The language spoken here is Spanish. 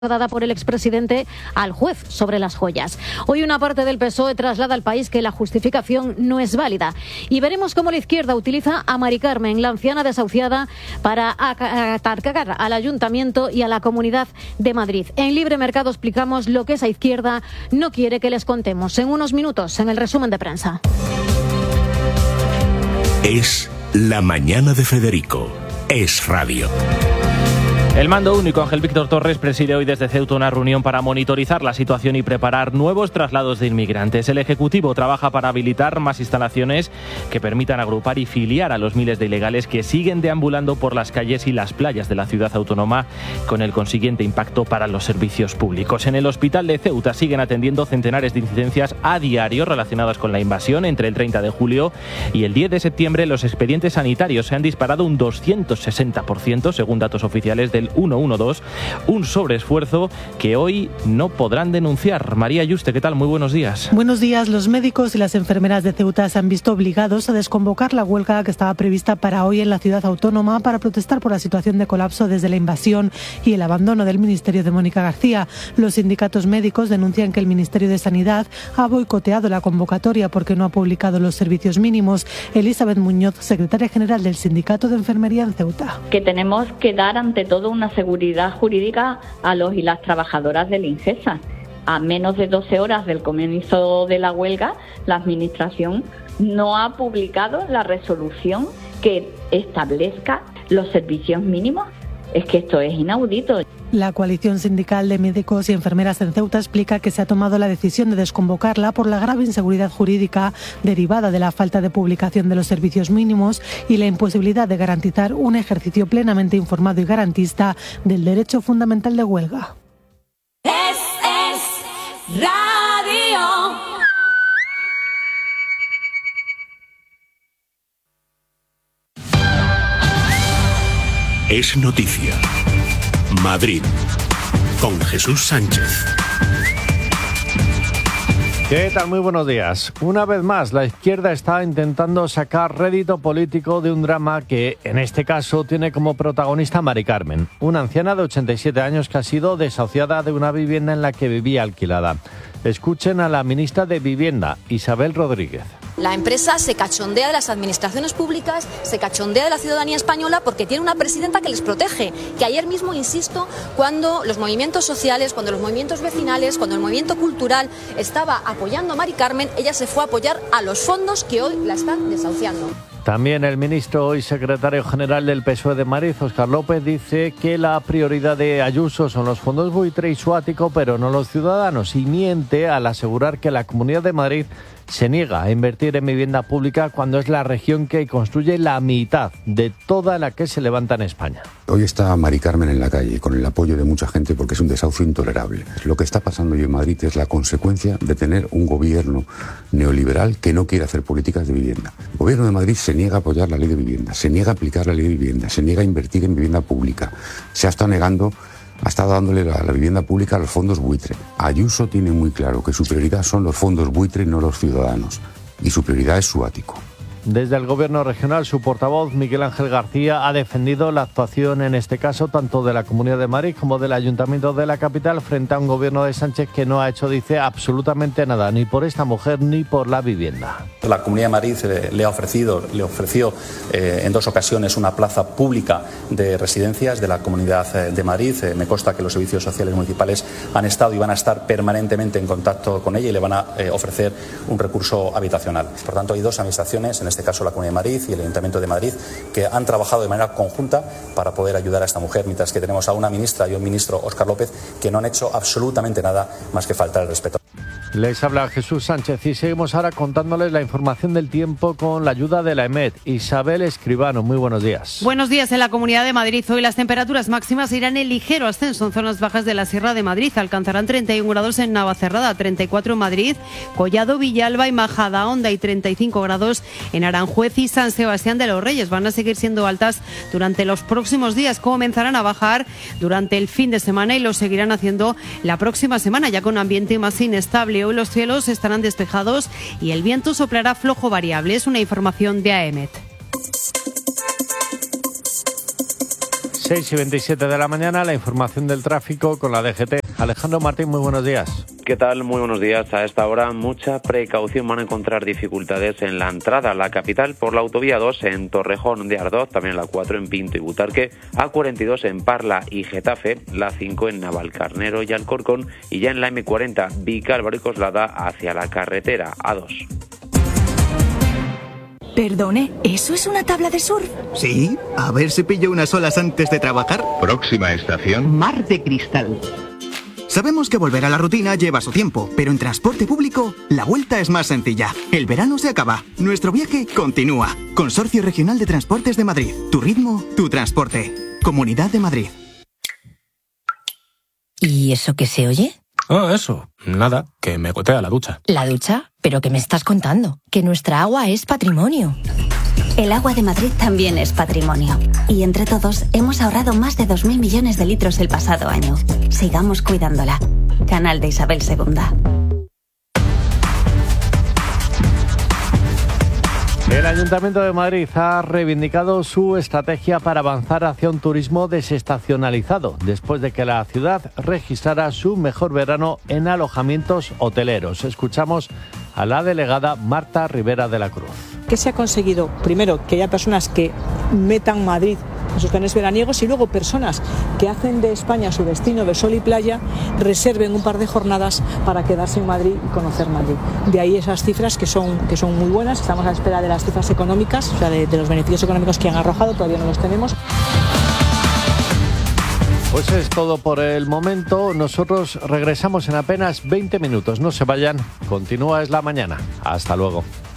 dada por el expresidente al juez sobre las joyas. Hoy una parte del PSOE traslada al país que la justificación no es válida. Y veremos cómo la izquierda utiliza a Mari Carmen, la anciana desahuciada, para atacar al Ayuntamiento y a la Comunidad de Madrid. En Libre Mercado explicamos lo que esa izquierda no quiere que les contemos en unos minutos en el resumen de prensa. Es la mañana de Federico. Es radio. El mando único Ángel Víctor Torres preside hoy desde Ceuta una reunión para monitorizar la situación y preparar nuevos traslados de inmigrantes. El Ejecutivo trabaja para habilitar más instalaciones que permitan agrupar y filiar a los miles de ilegales que siguen deambulando por las calles y las playas de la ciudad autónoma, con el consiguiente impacto para los servicios públicos. En el hospital de Ceuta siguen atendiendo centenares de incidencias a diario relacionadas con la invasión. Entre el 30 de julio y el 10 de septiembre los expedientes sanitarios se han disparado un 260%, según datos oficiales del 112, un sobreesfuerzo que hoy no podrán denunciar. María Yuste, ¿qué tal? Muy buenos días. Buenos días. Los médicos y las enfermeras de Ceuta se han visto obligados a desconvocar la huelga que estaba prevista para hoy en la ciudad autónoma para protestar por la situación de colapso desde la invasión y el abandono del ministerio de Mónica García. Los sindicatos médicos denuncian que el Ministerio de Sanidad ha boicoteado la convocatoria porque no ha publicado los servicios mínimos. Elizabeth Muñoz, secretaria general del Sindicato de Enfermería en Ceuta. Que tenemos que dar ante todo una seguridad jurídica a los y las trabajadoras del INGESA. A menos de 12 horas del comienzo de la huelga, la Administración no ha publicado la resolución que establezca los servicios mínimos. Es que esto es inaudito. La coalición sindical de médicos y enfermeras en Ceuta explica que se ha tomado la decisión de desconvocarla por la grave inseguridad jurídica derivada de la falta de publicación de los servicios mínimos y la imposibilidad de garantizar un ejercicio plenamente informado y garantista del derecho fundamental de huelga. Es radio. Es noticia. Madrid, con Jesús Sánchez. ¿Qué tal? Muy buenos días. Una vez más, la izquierda está intentando sacar rédito político de un drama que, en este caso, tiene como protagonista a Mari Carmen, una anciana de 87 años que ha sido desahuciada de una vivienda en la que vivía alquilada. Escuchen a la ministra de Vivienda, Isabel Rodríguez. La empresa se cachondea de las administraciones públicas, se cachondea de la ciudadanía española porque tiene una presidenta que les protege. Que ayer mismo, insisto, cuando los movimientos sociales, cuando los movimientos vecinales, cuando el movimiento cultural estaba apoyando a Mari Carmen, ella se fue a apoyar a los fondos que hoy la están desahuciando. También el ministro y secretario general del PSOE de Madrid, Óscar López, dice que la prioridad de Ayuso son los fondos buitre y su ático, pero no los ciudadanos, y miente al asegurar que la Comunidad de Madrid se niega a invertir en vivienda pública cuando es la región que construye la mitad de toda la que se levanta en España. Hoy está Mari Carmen en la calle con el apoyo de mucha gente porque es un desahucio intolerable. Lo que está pasando hoy en Madrid es la consecuencia de tener un gobierno neoliberal que no quiere hacer políticas de vivienda. El gobierno de Madrid se niega a apoyar la ley de vivienda, se niega a aplicar la ley de vivienda, se niega a invertir en vivienda pública, se ha estado negando, ha estado dándole la vivienda pública a los fondos buitre. Ayuso tiene muy claro que su prioridad son los fondos buitre y no los ciudadanos, y su prioridad es su ático. Desde el Gobierno regional, su portavoz, Miguel Ángel García, ha defendido la actuación, en este caso, tanto de la Comunidad de Madrid como del Ayuntamiento de la capital, frente a un gobierno de Sánchez que no ha hecho, dice, absolutamente nada, ni por esta mujer ni por la vivienda. La Comunidad de Madrid le ofreció en 2 ocasiones una plaza pública de residencias de la Comunidad de Madrid. Me consta que los servicios sociales municipales han estado y van a estar permanentemente en contacto con ella y le van a ofrecer un recurso habitacional. Por tanto, hay 2 administraciones, en este caso la Comunidad de Madrid y el Ayuntamiento de Madrid, que han trabajado de manera conjunta para poder ayudar a esta mujer, mientras que tenemos a una ministra y un ministro, Óscar López, que no han hecho absolutamente nada más que faltar el respeto. Les habla Jesús Sánchez y seguimos ahora contándoles la información del tiempo con la ayuda de la EMET. Isabel Escribano, muy buenos días. Buenos días. En la Comunidad de Madrid hoy las temperaturas máximas irán en ligero ascenso en zonas bajas de la Sierra de Madrid. Alcanzarán 31 grados en Navacerrada, 34 en Madrid, Collado, Villalba y Majadahonda y 35 grados en Aranjuez y San Sebastián de los Reyes. Van a seguir siendo altas durante los próximos días. Comenzarán a bajar durante el fin de semana y lo seguirán haciendo la próxima semana, ya con un ambiente más inestable. Hoy los cielos estarán despejados y el viento soplará flojo variable. Es una información de AEMET. 6:27 de la mañana, la información del tráfico con la DGT. Alejandro Martín, muy buenos días. ¿Qué tal? Muy buenos días. A esta hora mucha precaución, van a encontrar dificultades en la entrada a la capital por la autovía 2 en Torrejón de Ardoz, también la 4 en Pinto y Butarque, A42 en Parla y Getafe, la 5 en Navalcarnero y Alcorcón y ya en la M40 Vicálvaro y Coslada hacia la carretera A2. Perdone, ¿eso es una tabla de surf? Sí, a ver si pillo unas olas antes de trabajar. Próxima estación, Mar de Cristal. Sabemos que volver a la rutina lleva su tiempo, pero en transporte público la vuelta es más sencilla. El verano se acaba, nuestro viaje continúa. Consorcio Regional de Transportes de Madrid. Tu ritmo, tu transporte. Comunidad de Madrid. ¿Y eso qué se oye? Eso. Nada, que me gotea la ducha. ¿La ducha? ¿Pero qué me estás contando? Que nuestra agua es patrimonio. El agua de Madrid también es patrimonio. Y entre todos hemos ahorrado más de 2.000 millones de litros el pasado año. Sigamos cuidándola. Canal de Isabel II. El Ayuntamiento de Madrid ha reivindicado su estrategia para avanzar hacia un turismo desestacionalizado, después de que la ciudad registrara su mejor verano en alojamientos hoteleros. Escuchamos a la delegada Marta Rivera de la Cruz. ¿Qué se ha conseguido? Primero, que haya personas que metan Madrid en sus planes veraniegos y luego personas que hacen de España su destino de sol y playa, reserven un par de jornadas para quedarse en Madrid y conocer Madrid. De ahí esas cifras que son muy buenas. Estamos a la espera de las cifras económicas, o sea, de los beneficios económicos que han arrojado, todavía no los tenemos. Pues es todo por el momento. Nosotros regresamos en apenas 20 minutos. No se vayan. Continúa Es la Mañana. Hasta luego.